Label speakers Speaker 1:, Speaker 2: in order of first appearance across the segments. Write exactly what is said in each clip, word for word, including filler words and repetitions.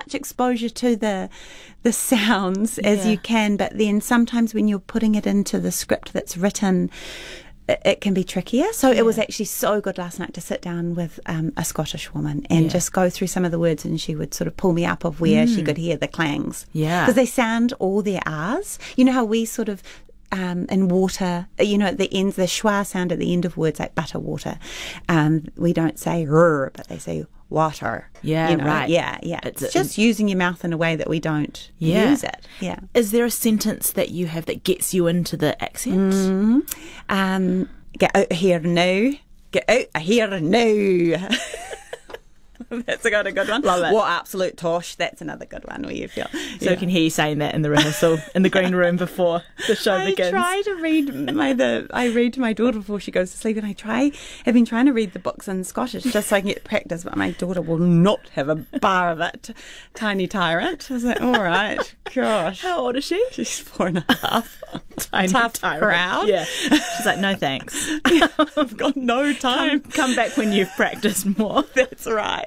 Speaker 1: much exposure to the the sounds as
Speaker 2: Yeah.
Speaker 1: you can, but then sometimes when you're putting it into the script that's written, it, it can be trickier. So
Speaker 2: Yeah.
Speaker 1: it was actually so good last night to sit down with um, a Scottish woman and
Speaker 2: Yeah.
Speaker 1: just go through some of the words, and she would sort of pull me up of where
Speaker 2: Mm.
Speaker 1: she could hear the clangs.
Speaker 2: Yeah.
Speaker 1: Because they sound all their R's. You know how we sort of Um, in water, you know, at the ends, the schwa sound at the end of words like butter, water. Um, we don't say rrr, but they say water.
Speaker 2: Yeah,
Speaker 1: you know?
Speaker 2: right.
Speaker 1: Yeah, yeah.
Speaker 2: It's
Speaker 1: It's,
Speaker 2: a-
Speaker 1: just using your mouth in a way that we don't
Speaker 2: Yeah.
Speaker 1: use it. Yeah.
Speaker 2: Is there a sentence that you have that gets you into the accent?
Speaker 1: Mm. Um, get out of here now. Get out of here now. That's a good, a good one.
Speaker 2: Love it.
Speaker 1: What absolute tosh. That's another good one where you feel.
Speaker 2: So I can hear you saying that in the rehearsal in the green room before the show
Speaker 1: I
Speaker 2: begins.
Speaker 1: try to read my the I read to my daughter before she goes to sleep, and I try have been trying to read the books in Scottish just so I can get practice, but my daughter will not have a bar of it. Tiny tyrant. I was like, all right, gosh.
Speaker 2: How old is she?
Speaker 1: She's four and a half.
Speaker 2: Tiny
Speaker 1: Tough
Speaker 2: tyrant.
Speaker 1: crowd.
Speaker 2: Yeah. She's like, no thanks.
Speaker 1: I've got no time.
Speaker 2: Come, come back when you've practiced more.
Speaker 1: That's right.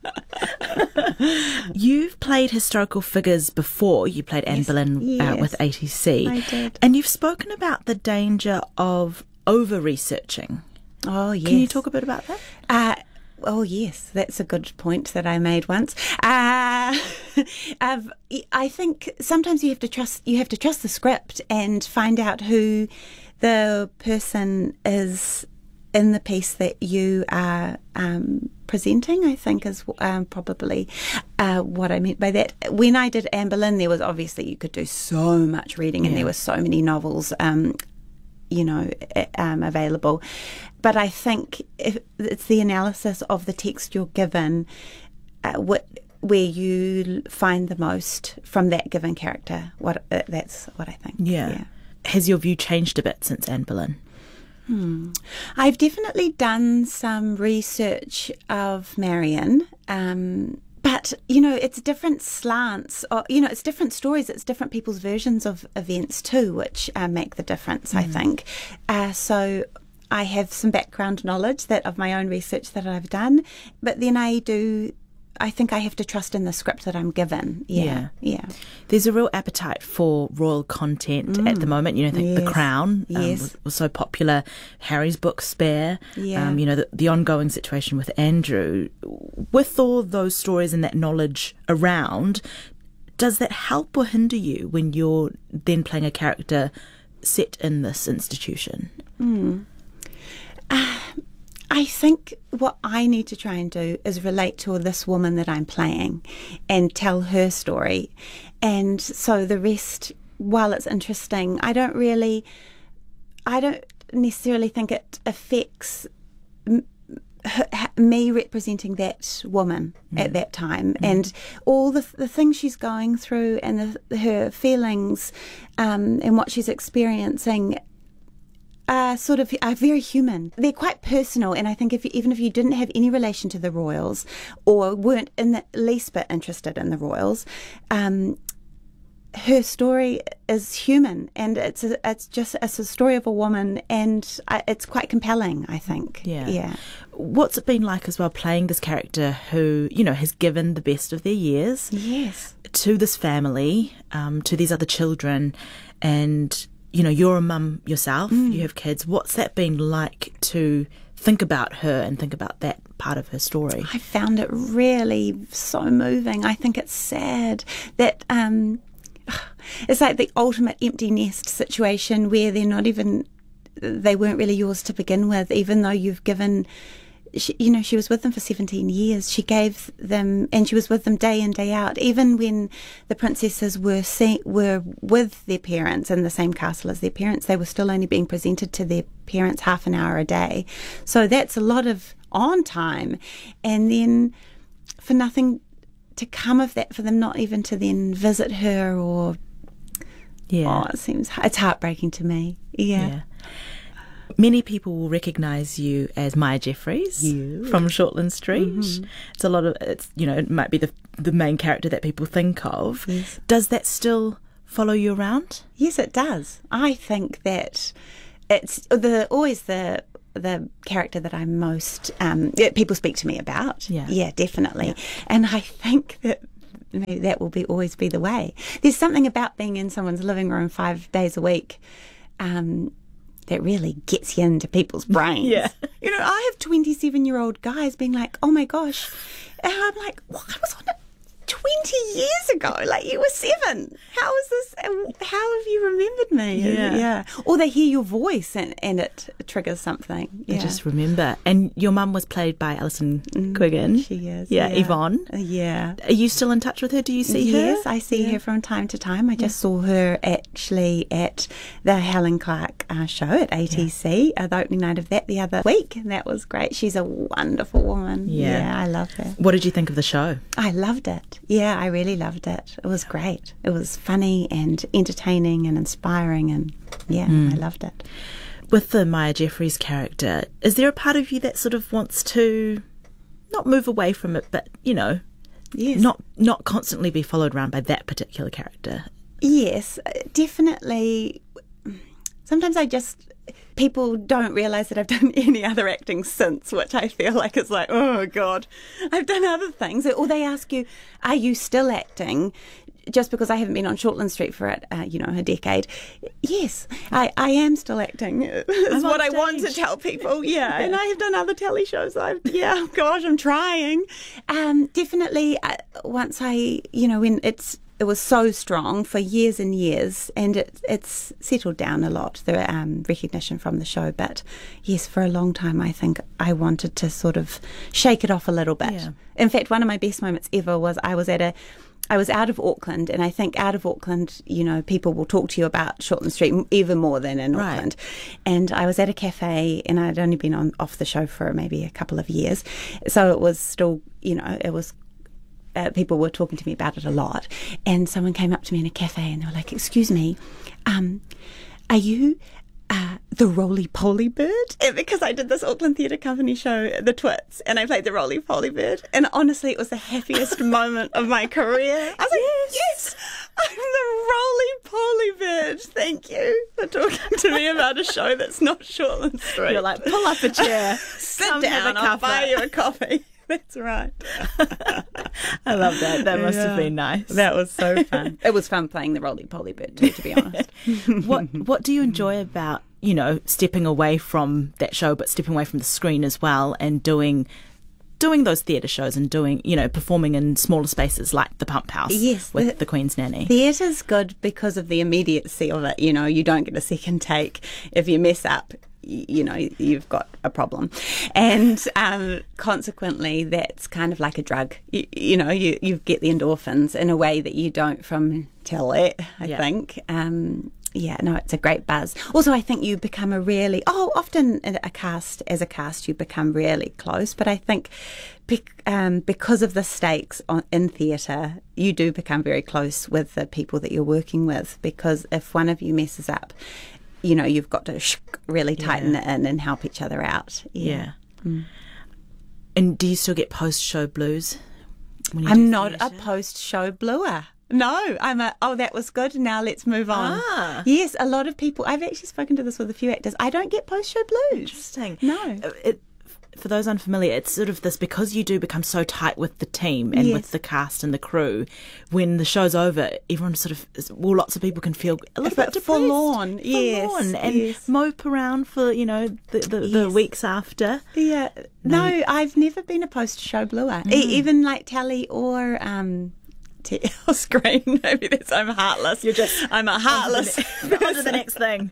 Speaker 2: You've played historical figures before. You played Anne
Speaker 1: Yes,
Speaker 2: Boleyn uh,
Speaker 1: yes.
Speaker 2: with A T C.
Speaker 1: I did.
Speaker 2: And you've spoken about the danger of over-researching.
Speaker 1: Oh, yes.
Speaker 2: Can you talk a bit about that?
Speaker 1: Uh, oh, yes, that's a good point that I made once. Uh, I've, I think sometimes you have to trust. You have to trust the script and find out who the person is in the piece that you are um, presenting, I think is um, probably uh, what I meant by that. When I did Anne Boleyn, there was obviously you could do so much reading, and
Speaker 2: Yeah.
Speaker 1: there were so many novels. Um, you know, um, available. But I think if it's the analysis of the text you're given, uh, what, where you find the most from that given character. What uh, that's what I think.
Speaker 2: Yeah. Has your view changed a bit since Anne Boleyn?
Speaker 1: Hmm. I've definitely done some research of Marion. Um, But, you know, it's different slants, or, you know, it's different stories, it's different people's versions of events too, which uh, make the difference, mm. I think. Uh, so I have some background knowledge that of my own research that I've done, but then I do, I think I have to trust in the script that I'm given. Yeah. Yeah. yeah.
Speaker 2: There's a real appetite for royal content mm. at the moment. You know, the,
Speaker 1: yes.
Speaker 2: the Crown um,
Speaker 1: yes.
Speaker 2: was, was so popular. Harry's book, Spare.
Speaker 1: Yeah.
Speaker 2: Um, you know, the, the ongoing situation with Andrew. With all those stories and that knowledge around, does that help or hinder you when you're then playing a character set in this institution?
Speaker 1: Mm. Uh, I think what I need to try and do is relate to this woman that I'm playing and tell her story. And so the rest, while it's interesting, I don't really, I don't necessarily think it affects m- her, me representing that woman mm. at that time mm. and all the the things she's going through and the, her feelings um, and what she's experiencing. Uh, sort of are very human. They're quite personal, and I think if you, even if you didn't have any relation to the royals or weren't in the least bit interested in the royals, um, her story is human, and it's a, it's just it's a story of a woman, and uh, it's quite compelling, I think.
Speaker 2: Yeah.
Speaker 1: Yeah.
Speaker 2: What's it been like as well playing this character who, you know, has given the best of their years
Speaker 1: Yes.
Speaker 2: to this family, um, to these other children, and you know, you're a mum yourself, mm. you have kids. What's that been like to think about her and think about that part of her story?
Speaker 1: I found it really so moving. I think it's sad that um, it's like the ultimate empty nest situation where they're not even, they weren't really yours to begin with, even though you've given, she, you know, she was with them for seventeen years. She gave them, and she was with them day in, day out. Even when the princesses were see, were with their parents in the same castle as their parents, they were still only being presented to their parents half an hour a day. So that's a lot of on time. And then for nothing to come of that, for them not even to then visit her or...
Speaker 2: Yeah.
Speaker 1: Oh, it seems, it's heartbreaking to me. Yeah.
Speaker 2: yeah. Many people will recognise you as Maya Jeffries
Speaker 1: you.
Speaker 2: from Shortland Street.
Speaker 1: Mm-hmm.
Speaker 2: It's a lot of, it's you know, it might be the the main character that people think of.
Speaker 1: Yes.
Speaker 2: Does that still follow you around?
Speaker 1: Yes, it does. I think that it's the always the the character that I'm most um, yeah, people speak to me about.
Speaker 2: Yeah,
Speaker 1: yeah, definitely.
Speaker 2: Yeah.
Speaker 1: And I think that maybe that will be always be the way. There's something about being in someone's living room five days a week um, that really gets you into people's brains.
Speaker 2: Yeah.
Speaker 1: You know, I have twenty-seven-year-old guys being like, oh my gosh. And I'm like, what? I was on it twenty years ago. Like, you were seven. How is this? How have you remembered me?
Speaker 2: Yeah.
Speaker 1: yeah. Or they hear your voice and, and it triggers something.
Speaker 2: I
Speaker 1: Yeah.
Speaker 2: just remember. And your mum was played by Alison Quiggin.
Speaker 1: She is.
Speaker 2: Yeah,
Speaker 1: yeah.
Speaker 2: Yvonne.
Speaker 1: Uh, yeah.
Speaker 2: Are you still in touch with her? Do you see her?
Speaker 1: Yes, I see
Speaker 2: Yeah.
Speaker 1: her from time to time. I just saw her actually at the Helen Clark uh, show at A T C, yeah. uh, the opening night of that the other week, and that was great. She's a wonderful woman.
Speaker 2: Yeah.
Speaker 1: yeah, I love her.
Speaker 2: What did you think of the show?
Speaker 1: I loved it. Yeah, I really loved it. It was great. It was funny and entertaining and inspiring, and yeah,
Speaker 2: Mm.
Speaker 1: I loved it.
Speaker 2: With the Maya Jeffries character, is there a part of you that sort of wants to not move away from it, but, you know,
Speaker 1: Yes.
Speaker 2: not not constantly be followed around by that particular character?
Speaker 1: Yes, definitely. Sometimes I just, people don't realise that I've done any other acting since, which I feel like it's like, oh God, I've done other things. Or they ask you, are you still acting? Just because I haven't been on Shortland Street for, uh, you know, a decade. Yes, I, I am still acting. It's what I want to tell people. Yeah, and I have done other telly shows. I've, yeah, gosh, I'm trying. Um, definitely, uh, once I, you know, when it's, it was so strong for years and years, and it, it's settled down a lot, the um, recognition from the show. But yes, for a long time, I think I wanted to sort of shake it off a little bit.
Speaker 2: Yeah.
Speaker 1: In fact, one of my best moments ever was I was at a I was out of Auckland, and I think out of Auckland, you know, people will talk to you about Shortland Street even more than in
Speaker 2: Right.
Speaker 1: Auckland. And I was at a cafe, and I'd only been on off the show for maybe a couple of years, so it was still, you know, it was. Uh, people were talking to me about it a lot, and someone came up to me in a cafe, and they were like, "Excuse me, um, are you?" Uh, the roly-poly bird, and because I did this Auckland Theatre Company show, The Twits, and I played the roly-poly bird, and honestly it was the happiest moment of my career. I was like, yes, I'm the roly-poly bird. Thank you for talking to me about a show that's not Shortland Street.
Speaker 2: You're like, pull up a chair,
Speaker 1: sit
Speaker 2: come have
Speaker 1: down,
Speaker 2: a
Speaker 1: I'll
Speaker 2: cuppa.
Speaker 1: buy you a coffee. That's right.
Speaker 2: I love that. That must have
Speaker 1: Yeah.
Speaker 2: been nice.
Speaker 1: That was so fun. It was fun playing the roly-poly bird too, to be honest.
Speaker 2: what What do you enjoy about, you know, stepping away from that show, but stepping away from the screen as well, and doing doing those theatre shows and doing, you know, performing in smaller spaces like the Pump House
Speaker 1: Yes,
Speaker 2: with
Speaker 1: the-
Speaker 2: the Queen's Nanny?
Speaker 1: Theatre's good because of the immediacy of it. You know, you don't get a second take. If you mess up, y- you know, you've got a problem. And um, consequently, that's kind of like a drug. You, you know, you, you get the endorphins in a way that you don't from telly, I
Speaker 2: Yeah.
Speaker 1: think. Um, yeah, no, it's a great buzz. Also, I think you become a really, oh, often in a cast, as a cast, you become really close. But I think bec- um, because of the stakes on, in theatre, you do become very close with the people that you're working with, because if one of you messes up, you know, you've got to sh- really tighten
Speaker 2: Yeah.
Speaker 1: it in and help each other out.
Speaker 2: Yeah.
Speaker 1: Mm.
Speaker 2: And do you still get post-show blues? When you do
Speaker 1: I'm not a
Speaker 2: theatre?
Speaker 1: post-show bluer. No, I'm a, oh, that was good, now let's move on.
Speaker 2: Ah.
Speaker 1: Yes, a lot of people, I've actually spoken to this with a few actors, I don't get post-show blues.
Speaker 2: Interesting.
Speaker 1: No.
Speaker 2: It, for those unfamiliar, it's sort of this, because you do become so tight with the team and
Speaker 1: Yes.
Speaker 2: with the cast and the crew, when the show's over, everyone sort of, well, lots of people can feel a little
Speaker 1: bit
Speaker 2: bit depressed,
Speaker 1: forlorn, yes,
Speaker 2: forlorn, and
Speaker 1: yes.
Speaker 2: mope around for, you know, the, the, the
Speaker 1: Yes.
Speaker 2: weeks after.
Speaker 1: Yeah, no, I've never been a post-show bluer, e- even like telly or um, t- or screen. Maybe that's, I'm heartless.
Speaker 2: You're just
Speaker 1: I'm a heartless.
Speaker 2: on to the next thing.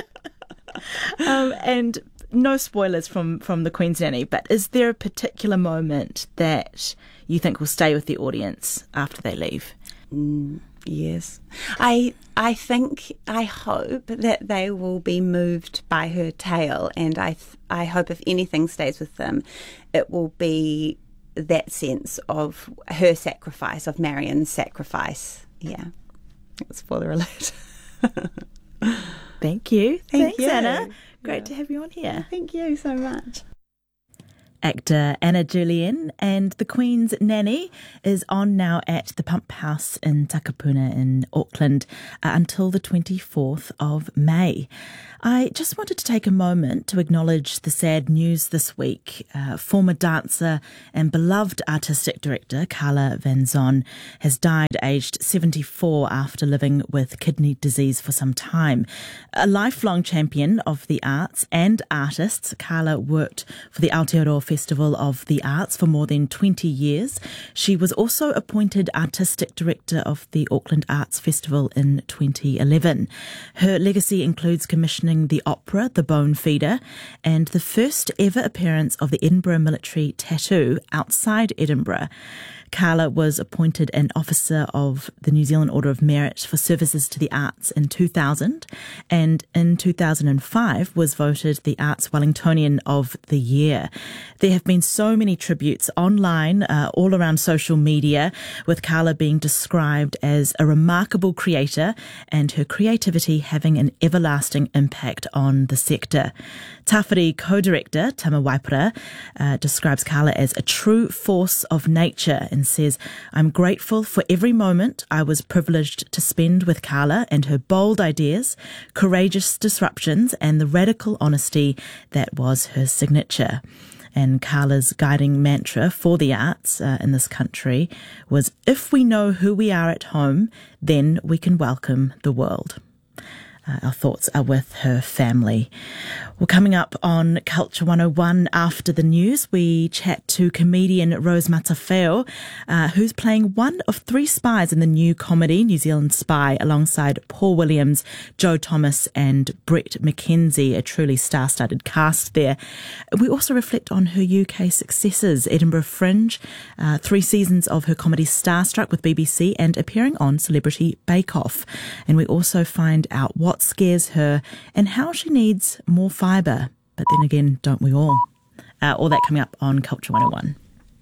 Speaker 2: um, and no spoilers from, from The Queen's Nanny, but is there a particular moment that you think will stay with the audience after they leave?
Speaker 1: Mm, yes, I I think I hope that they will be moved by her tale, and I th- I hope if anything stays with them, it will be that sense of her sacrifice, of Marion's sacrifice. Yeah, spoiler alert.
Speaker 2: Thank you.
Speaker 1: Thank
Speaker 2: Thanks,
Speaker 1: you.
Speaker 2: Anna. Great
Speaker 1: Yeah.
Speaker 2: to have you on here.
Speaker 1: Thank you so much.
Speaker 2: Actor Anna Julian and The Queen's Nanny is on now at the Pump House in Takapuna in Auckland uh, until the twenty-fourth of May. I just wanted to take a moment to acknowledge the sad news this week. Uh, former dancer and beloved artistic director Carla Van Zon has died aged seventy-four after living with kidney disease for some time. A lifelong champion of the arts and artists, Carla worked for the Aotearoa Festival of the Arts for more than twenty years. She was also appointed artistic director of the Auckland Arts Festival in twenty eleven. Her legacy includes commissioning the opera The Bone Feeder and the first ever appearance of the Edinburgh Military Tattoo outside Edinburgh. Carla was appointed an officer of the New Zealand Order of Merit for services to the arts in two thousand, and in two thousand five was voted the Arts Wellingtonian of the Year. There have been so many tributes online, uh, all around social media, with Carla being described as a remarkable creator and her creativity having an everlasting impact on the sector. Tawhiri co-director Tama Waipara uh, describes Carla as a true force of nature and says, "I'm grateful for every moment I was privileged to spend with Carla and her bold ideas, courageous disruptions and the radical honesty that was her signature." And Carla's guiding mantra for the arts uh, in this country was, "If we know who we are at home, then we can welcome the world." Uh, our thoughts are with her family. Well, coming up on Culture one oh one after the news, we chat to comedian Rose Matawheo, uh, who's playing one of three spies in the new comedy New Zealand Spy alongside Paul Williams, Joe Thomas and Brett McKenzie, a truly star-studded cast there. We also reflect on her U K successes, Edinburgh Fringe, uh, three seasons of her comedy Starstruck with B B C and appearing on Celebrity Bake Off. And we also find out what scares her and how she needs more fibre. But then again, don't we all? Uh, all that coming up on Culture one oh one.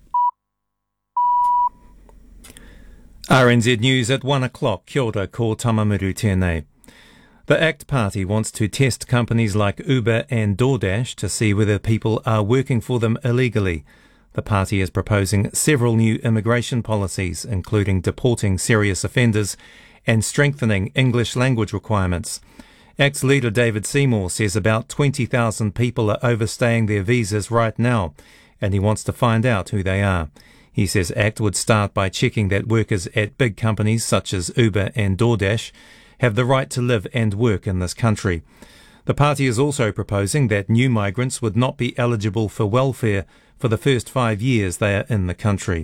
Speaker 3: R N Z News at one o'clock. Kia ora, ko Tamamiru tēnei. The ACT Party wants to test companies like Uber and DoorDash to see whether people are working for them illegally. The party is proposing several new immigration policies, including deporting serious offenders and strengthening English language requirements. ACT's leader David Seymour says about twenty thousand people are overstaying their visas right now, and he wants to find out who they are. He says ACT would start by checking that workers at big companies such as Uber and DoorDash have the right to live and work in this country. The party is also proposing that new migrants would not be eligible for welfare for the first five years they are in the country.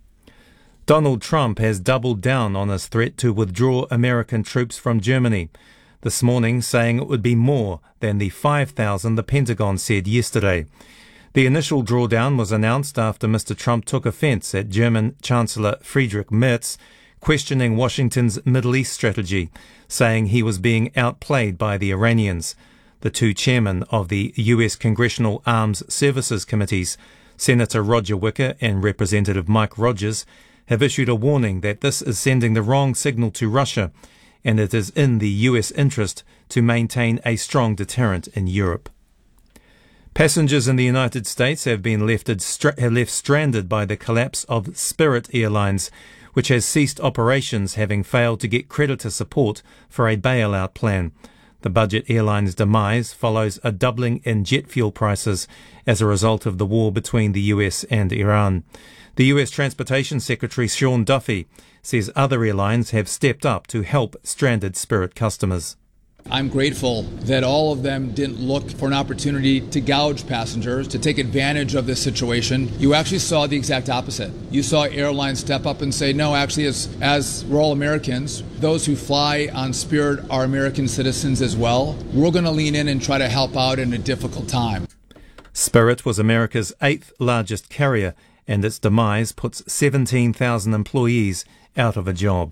Speaker 3: Donald Trump has doubled down on his threat to withdraw American troops from Germany, this morning saying it would be more than the five thousand the Pentagon said yesterday. The initial drawdown was announced after Mister Trump took offence at German Chancellor Friedrich Merz questioning Washington's Middle East strategy, saying he was being outplayed by the Iranians. The two chairmen of the U S Congressional Arms Services Committees, Senator Roger Wicker and Representative Mike Rogers, have issued a warning that this is sending the wrong signal to Russia, and it is in the U S interest to maintain a strong deterrent in Europe. Passengers in the United States have been left, left stranded by the collapse of Spirit Airlines, which has ceased operations having failed to get creditor support for a bailout plan. The budget airline's demise follows a doubling in jet fuel prices as a result of the war between the U S and Iran. The U S Transportation Secretary Sean Duffy says other airlines have stepped up to help stranded Spirit customers.
Speaker 4: I'm grateful that all of them didn't look for an opportunity to gouge passengers, to take advantage of this situation. You actually saw the exact opposite. You saw airlines step up and say, no, actually, as, as we're all Americans, those who fly on Spirit are American citizens as well. We're going to lean in and try to help out in a difficult time.
Speaker 3: Spirit was America's eighth largest carrier, and its demise puts seventeen thousand employees out of a job.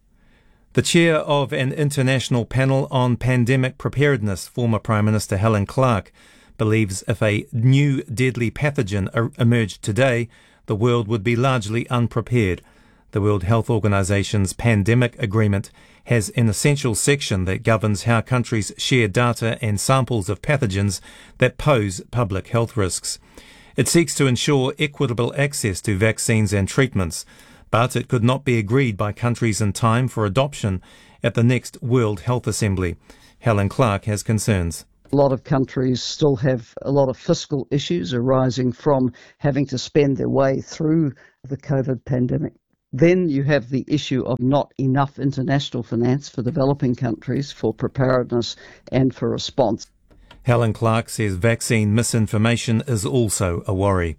Speaker 3: The chair of an international panel on pandemic preparedness, former Prime Minister Helen Clark, believes if a new deadly pathogen er- emerged today, the world would be largely unprepared. The World Health Organization's pandemic agreement has an essential section that governs how countries share data and samples of pathogens that pose public health risks. It seeks to ensure equitable access to vaccines and treatments, but it could not be agreed by countries in time for adoption at the next World Health Assembly. Helen Clark has concerns.
Speaker 5: A lot of countries still have a lot of fiscal issues arising from having to spend their way through the COVID pandemic. Then you have the issue of not enough international finance for developing countries for preparedness and for response.
Speaker 3: Helen Clark says vaccine misinformation is also a worry.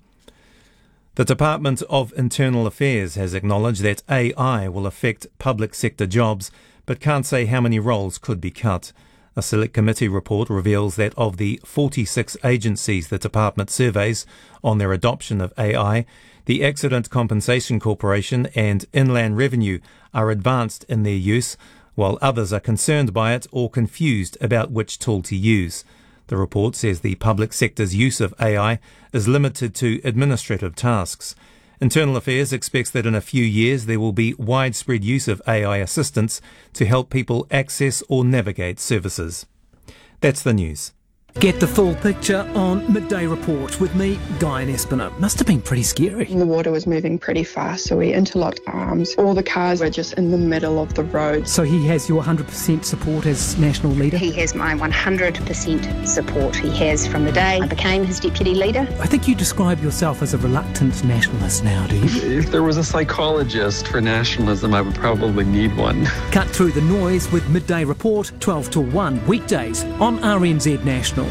Speaker 3: The Department of Internal Affairs has acknowledged that A I will affect public sector jobs, but can't say how many roles could be cut. A select committee report reveals that of the forty-six agencies the department surveys on their adoption of A I, the Accident Compensation Corporation and Inland Revenue are advanced in their use, while others are concerned by it or confused about which tool to use. The report says the public sector's use of A I is limited to administrative tasks. Internal Affairs expects that in a few years there will be widespread use of A I assistance to help people access or navigate services. That's the news.
Speaker 6: Get the full picture on Midday Report with me, Guy Espiner. Must have been pretty scary.
Speaker 7: The water was moving pretty fast, so we interlocked arms. All the cars were just in the middle of the road.
Speaker 6: So he has your one hundred percent support as national leader?
Speaker 8: He has my one hundred percent support. He has from the day I became his deputy leader.
Speaker 6: I think you describe yourself as a reluctant nationalist now, do you?
Speaker 9: If there was a psychologist for nationalism, I would probably need one.
Speaker 6: Cut through the noise with Midday Report, twelve to one, weekdays on R N Z National.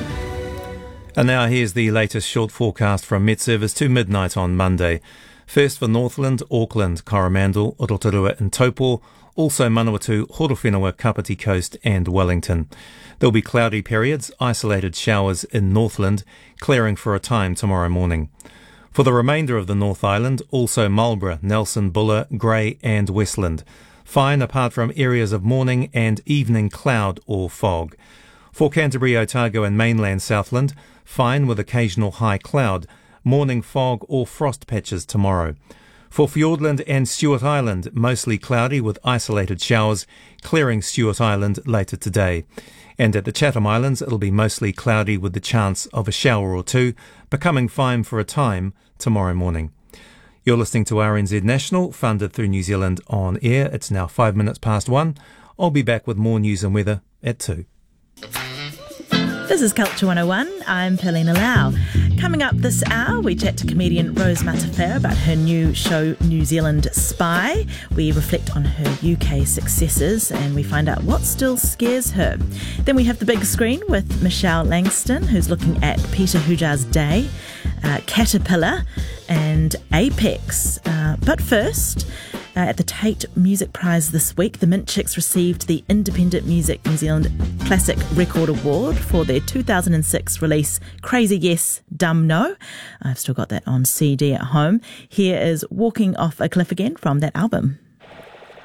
Speaker 3: And now here's the latest short forecast from Met Service to midnight on Monday. First for Northland, Auckland, Coromandel, Rotorua and Taupo, also Manawatu, Horowhenua, Kapiti Coast and Wellington. There'll be cloudy periods, isolated showers in Northland, clearing for a time tomorrow morning. For the remainder of the North Island, also Marlborough, Nelson, Buller, Grey and Westland. Fine apart from areas of morning and evening cloud or fog. For Canterbury, Otago and mainland Southland, fine with occasional high cloud, morning fog or frost patches tomorrow. For Fiordland and Stewart Island, mostly cloudy with isolated showers, clearing Stewart Island later today. And at the Chatham Islands, it'll be mostly cloudy with the chance of a shower or two, becoming fine for a time tomorrow morning. You're listening to R N Z National, funded through New Zealand On Air. It's now five minutes past one. I'll be back with more news and weather at two.
Speaker 2: This is Culture one oh one. I'm Paulina Lau. Coming up this hour, we chat to comedian Rose Matafera about her new show, New Zealand Spy. We reflect on her U K successes and we find out what still scares her. Then we have the big screen with Michelle Langston, who's looking at Peter Hujar's Day, uh, Caterpillar and Apex. Uh, but first, Uh, at the Tate Music Prize this week, the Mint Chicks received the Independent Music New Zealand Classic Record Award for their two thousand six release Crazy Yes, Dumb No. I've still got that on C D at home. Here is Walking Off a Cliff Again from that album.